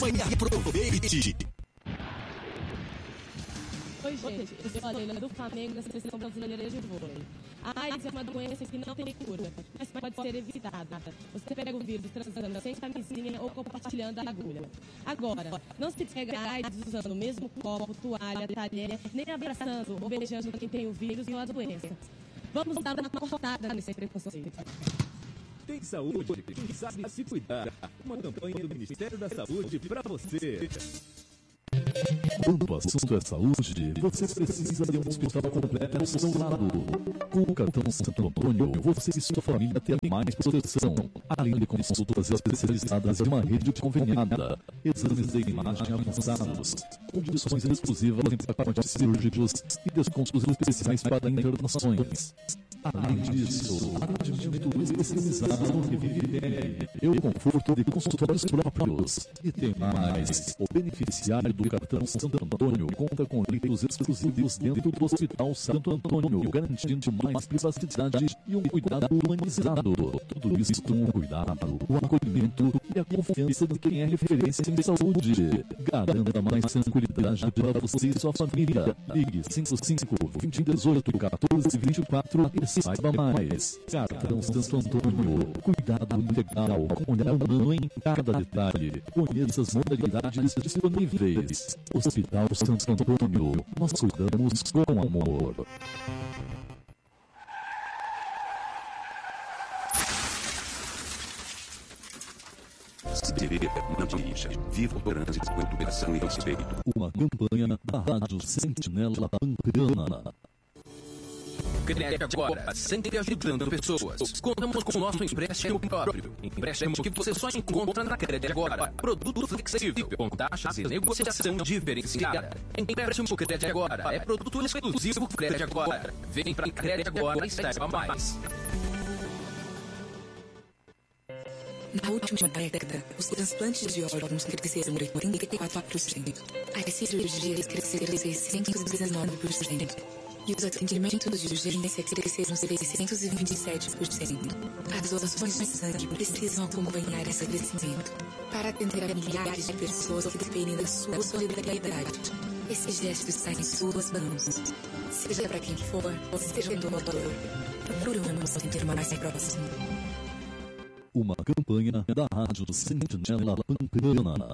e aproveite! Oi, gente, eu sou a Leila do Flamengo da Seleção Brasileira de Vôlei. A AIDS é uma doença que não tem cura, mas pode ser evitada. Você pega o vírus transando sem camisinha ou compartilhando a agulha. Agora, não se pega a AIDS usando o mesmo copo, toalha, talher, nem abraçando ou beijando quem tem o vírus ou a doença. Vamos dar uma cortada nesse preconceito. Tem saúde, quem sabe se cuidar. Uma campanha do Ministério da Saúde para você. Quando o assunto é saúde, você precisa de um hospital completo ao seu lado. Com o cartão Santo Antônio, você e sua família terão mais proteção, além de consultas especializadas e uma rede conveniada, exames de imagem avançados, condições exclusivas em pacotes cirúrgicos e descontos especiais para internações. Além disso, atendimento especializado no Revive Pele e o conforto de consultórios próprios. E tem mais, o beneficiário do cartão Santo Antônio conta com leitos exclusivos dentro do Hospital Santo Antônio, garantindo mais privacidade e um cuidado humanizado. Tudo isso com o cuidado, o acolhimento e a confiança de quem é referência em saúde. Garanta mais tranquilidade para você e sua família. Ligue 55-2018-1424 e saiba mais. Cartão Santo Antônio. Cuidado integral com olhar humano em cada detalhe. Conheça as modalidades disponíveis. Hospital Santo Antônio. Nós cuidamos com amor. Se beber, não dirija. Viva o trânsito com educação e respeito. Uma campanha da Rádio Sentinela Pampeana. Crédito agora, sempre ajudando pessoas. Contamos com o nosso empréstimo próprio. Empréstimo que você só encontra na Crédito agora. Produto flexível, com taxas e negociação diferenciada. Empréstimo Crédito agora é produto exclusivo Crédito agora. Vem pra Crédito agora e saiba mais. Na última década, os transplantes de órgãos cresceram em 84%. As cirurgias cresceram em 619%. E os atendimentos de urgência cresceram 627%. As doações de sangue precisam acompanhar esse crescimento para atender a milhares de pessoas que dependem da sua solidariedade. Esse gesto está em suas mãos. Seja para quem for, seja doador. Procure um centro mais próximo. Uma campanha da Rádio Sentinela Pampeana.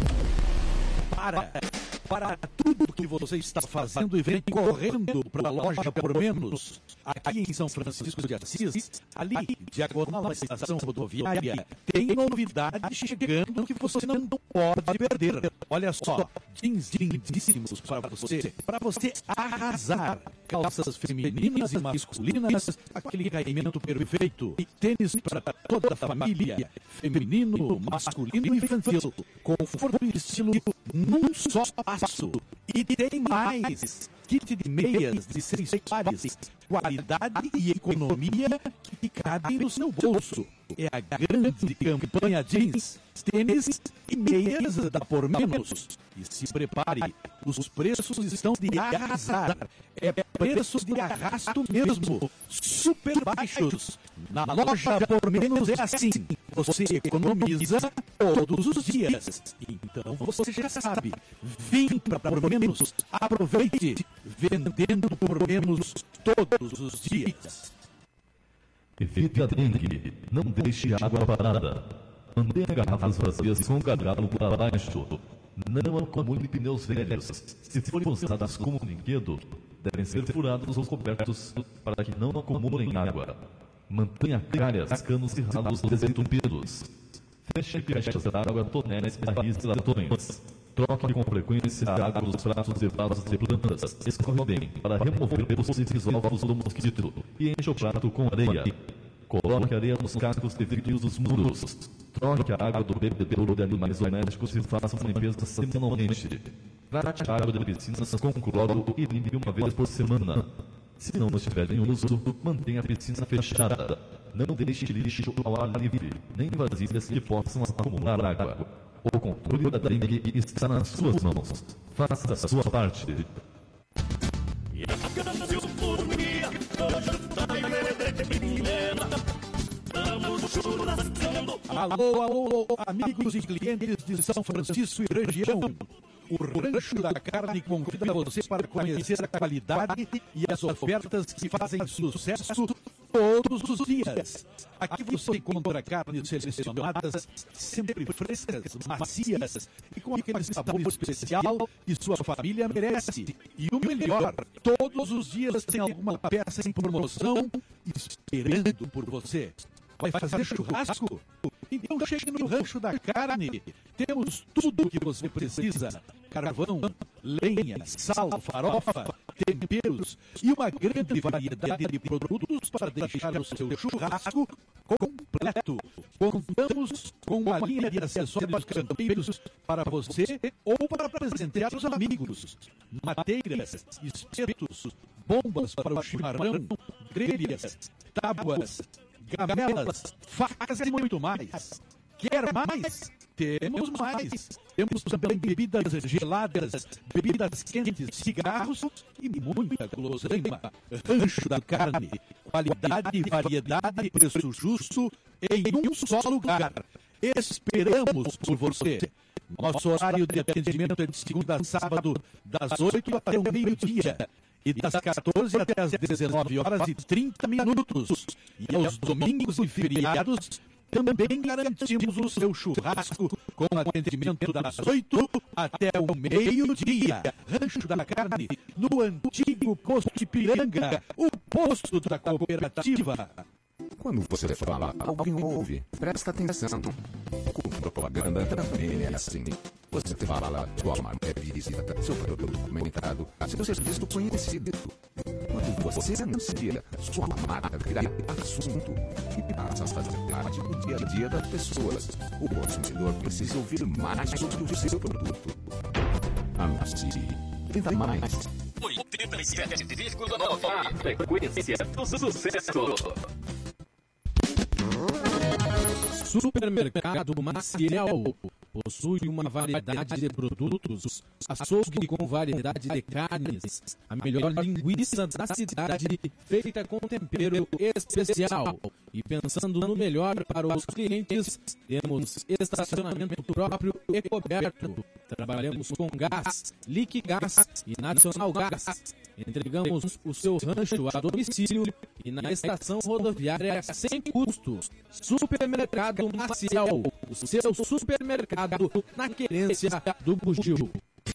Para tudo que você está fazendo e vem correndo para a loja por menos, aqui em São Francisco de Assis, ali, diagonal à estação rodoviária, tem novidade chegando que você não pode perder. Olha só, jeans lindíssimos para você arrasar. Calças femininas e masculinas, aquele caimento perfeito. Tênis para toda a família, feminino, masculino e infantil. Conforto e estilo num só passo. E tem mais. Kit de meias de 6 pares. Qualidade e economia que cabem no seu bolso. É a grande campanha jeans, tênis e meias da Por Menos. E se prepare, os preços estão de arrasar. É preços de arrasto mesmo. Super baixos. Na loja Por Menos é assim. Você economiza todos os dias. Então você já sabe. Vem para Por Menos. Aproveite. Vendendo por menos todos os dias. Evite a dengue. Não deixe água parada. Mantenha garrafas vazias com gargalo para baixo. Não acumule pneus velhos. Se forem usadas como brinquedo, devem ser furados ou cobertos para que não acumulem água. Mantenha calhas, canos e ralos desentupidos. Feche caixas d'água, tonéis, barris e latões. Troque com frequência a água dos pratos e vasos de plantas. Escorre bem para remover possíveis ovos do mosquito e enche o prato com areia. Coloque areia nos cacos de vidro dos muros. Troque a água do bebedouro de animais domésticos e faça uma limpeza semanalmente. Trate a água de piscinas com cloro e limpe uma vez por semana. Se não estiver em uso, mantenha a piscina fechada. Não deixe lixo ao ar livre, nem vasilhas que possam acumular água. O controle da dengue está nas suas mãos. Faça a sua parte. E a canção por mim, hoje está em Vamos Alô, alô, amigos e clientes de São Francisco e região. O Rancho da Carne convida você para conhecer a qualidade e as ofertas que fazem sucesso todos os dias. Aqui você encontra carnes selecionadas, sempre frescas, macias e com aquele sabor especial que sua família merece. E o melhor, todos os dias tem alguma peça em promoção esperando por você. Vai fazer churrasco? Então chegue no Rancho da Carne. Temos tudo o que você precisa. Carvão, lenha, sal, farofa, temperos e uma grande variedade de produtos para deixar o seu churrasco completo. Contamos com uma linha de acessórios campeiros para você ou para presentear os amigos. Mateiras, espetos, bombas para o chimarrão, grelhas, tábuas, gamelas, facas e muito mais. Quer mais? Temos mais. Temos também bebidas geladas, bebidas quentes, cigarros e muita guloseima. Rancho da Carne. Qualidade, variedade, preço justo em um só lugar. Esperamos por você. Nosso horário de atendimento é de segunda a sábado, das 8 até o meio-dia. E das 14 até as 19 horas e 30 minutos. E aos domingos e feriados, também garantimos o seu churrasco com atendimento das 8 até o meio-dia. Rancho da Carne, no antigo posto Ipiranga, o posto da cooperativa. Quando você fala, alguém ouve. Presta atenção. Com propaganda também é assim. Você fala, sua marca é visita, seu produto comentado, seu serviço conhecido. Quando você anuncia, sua marca vira assunto e passa a fazer parte do dia a dia das pessoas. O consumidor precisa ouvir mais sobre o seu produto. Anuncie. Venda mais. 87,9. Frequência do sucesso. Supermercado Maciel possui uma variedade de produtos, açougue com variedade de carnes, a melhor linguiça da cidade, feita com tempero especial. E pensando no melhor para os clientes, temos estacionamento próprio e coberto. Trabalhamos com gás, Liquigás e Nacional Gás. Entregamos o seu rancho a domicílio e na estação rodoviária sem custo. Supermercado Maciel, o seu supermercado na querência do Bugio.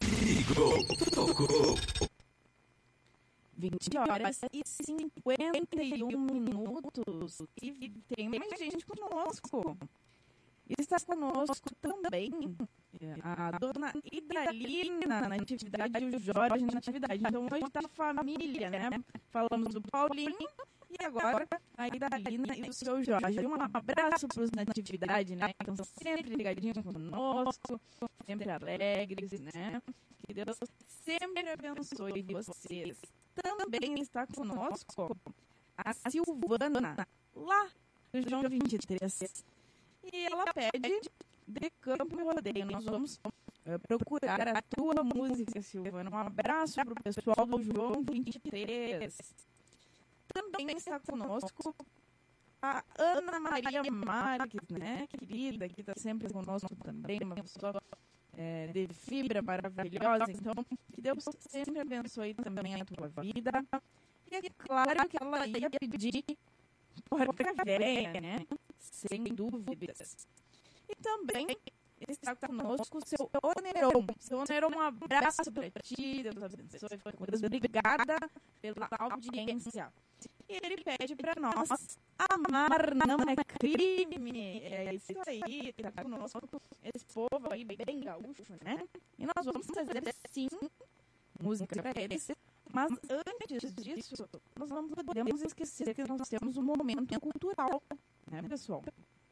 20 horas e 51 minutos. E tem mais gente conosco. Está conosco também a dona Idalina na atividade e o Jorge na atividade. Então hoje está a família, né? Falamos do Paulinho e agora a Idalina e o seu Jorge. Um abraço para os na atividade, né? Estão sempre ligadinhos conosco, sempre alegres, né? Que Deus sempre abençoe vocês. Também está conosco a Silvana, lá do João 23. E ela pede de Campo e Rodeio. Nós vamos procurar a tua música, Silvana. Um abraço para o pessoal do João 23. Também está conosco a Ana Maria Marques, né? Querida, que está sempre conosco também. Uma pessoa de fibra maravilhosa. Então, que Deus sempre abençoe também a tua vida. E é claro que ela ia pedir porca véia, né? Sem dúvidas. E também está conosco o seu Oneron. Seu Oneron, um abraço para ti. Deus abençoe. Obrigada pela audiência. E ele pede para nós: amar não é crime. É isso aí. Está conosco esse povo aí bem gaúcho, né? E nós vamos fazer, sim, música para eles. Mas antes disso, nós não podemos esquecer que nós temos um momento cultural, né, pessoal?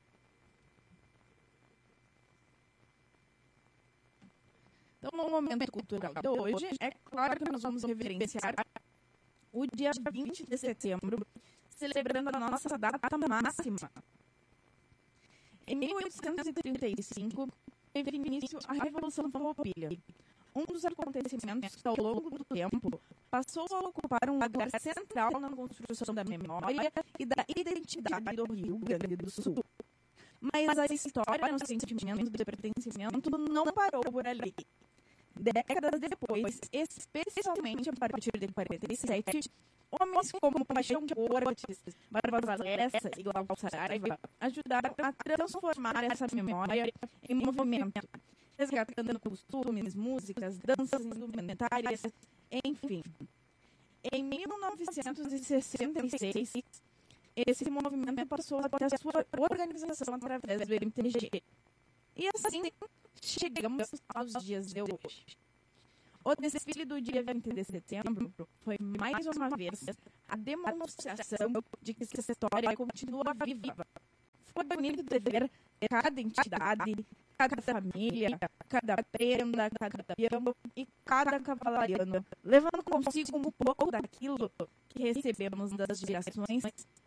Então, no momento cultural de hoje, é claro que nós vamos reverenciar o dia 20 de setembro, celebrando a nossa data máxima. Em 1835, teve início a Revolução Farroupilha, um dos acontecimentos que, ao longo do tempo, passou a ocupar um lugar central na construção da memória e da identidade do Rio Grande do Sul. Mas a história no sentimento de pertencimento não parou por ali. Décadas depois, especialmente a partir de 47, homens como Paixão Cortes, Barbosa Lessa e Glauco Saraiva ajudaram a transformar essa memória em movimento, resgatando costumes, músicas, danças indumentárias, enfim. Em 1966, esse movimento passou a ter a sua organização através do MTG. E assim, chegamos aos dias de hoje. O desfile do dia 20 de setembro foi, mais uma vez, a demonstração de que essa história continua viva. Foi bonito de ver cada entidade, cada família, cada prenda, cada peão e cada cavalariano, levando consigo um pouco daquilo que recebemos das gerações